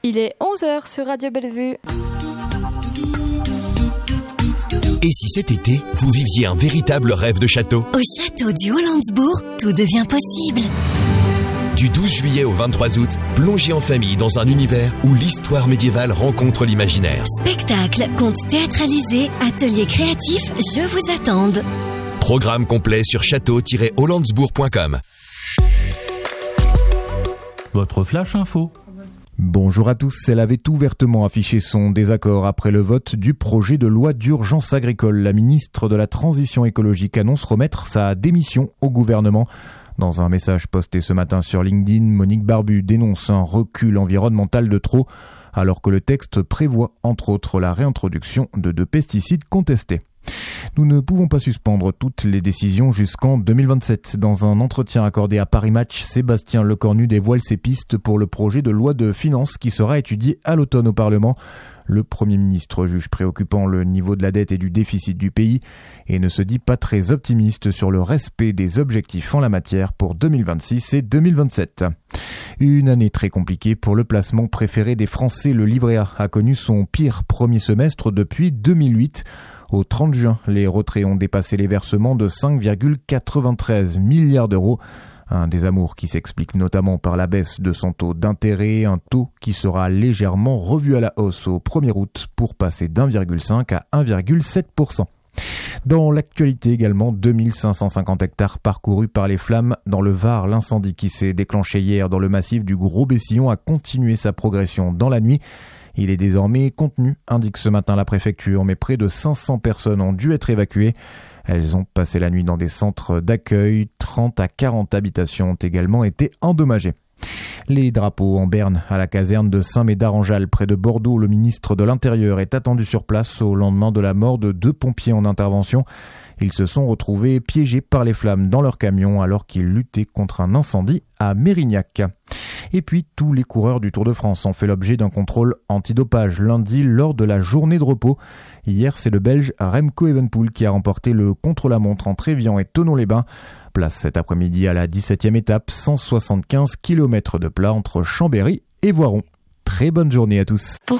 Il est 11h sur Radio Bellevue. Et si cet été, vous viviez un véritable rêve de château ? Au château du Hollandsbourg, tout devient possible. Du 12 juillet au 23 août, plongez en famille dans un univers où l'histoire médiévale rencontre l'imaginaire. Spectacles, contes théâtralisés, ateliers créatifs, je vous attends. Programme complet sur château-hollandsbourg.com. Votre flash info. Bonjour à tous, elle avait ouvertement affiché son désaccord après le vote du projet de loi d'urgence agricole. La ministre de la Transition écologique annonce remettre sa démission au gouvernement. Dans un message posté ce matin sur LinkedIn, Monique Barbu dénonce un recul environnemental de trop, alors que le texte prévoit entre autres la réintroduction de pesticides contestés. Nous ne pouvons pas suspendre toutes les décisions jusqu'en 2027. Dans un entretien accordé à Paris Match, Sébastien Lecornu dévoile ses pistes pour le projet de loi de finances qui sera étudié à l'automne au Parlement. Le Premier ministre juge préoccupant le niveau de la dette et du déficit du pays et ne se dit pas très optimiste sur le respect des objectifs en la matière pour 2026 et 2027. Une année très compliquée pour le placement préféré des Français. Le livret A a connu son pire premier semestre depuis 2008. Au 30 juin, les retraits ont dépassé les versements de 5,93 milliards d'euros. Un désamour qui s'explique notamment par la baisse de son taux d'intérêt, un taux qui sera légèrement revu à la hausse au 1er août pour passer d'1,5 à 1,7%. Dans l'actualité également, 2550 hectares parcourus par les flammes dans le Var. L'incendie qui s'est déclenché hier dans le massif du Gros-Bessillon a continué sa progression dans la nuit. Il est désormais contenu, indique ce matin la préfecture, mais près de 500 personnes ont dû être évacuées. Elles ont passé la nuit dans des centres d'accueil. 30 à 40 habitations ont également été endommagées. Les drapeaux en berne à la caserne de Saint-Médard-en-Jalles, près de Bordeaux. Le ministre de l'Intérieur est attendu sur place au lendemain de la mort de 2 pompiers en intervention. Ils se sont retrouvés piégés par les flammes dans leur camion alors qu'ils luttaient contre un incendie à Mérignac. Et puis, tous les coureurs du Tour de France ont fait l'objet d'un contrôle antidopage lundi lors de la journée de repos. Hier, c'est le Belge Remco Evenepoel qui a remporté le contre-la-montre entre Évian et Thonon-les-Bains. Place cet après-midi à la 17e étape, 175 km de plat entre Chambéry et Voiron. Très bonne journée à tous.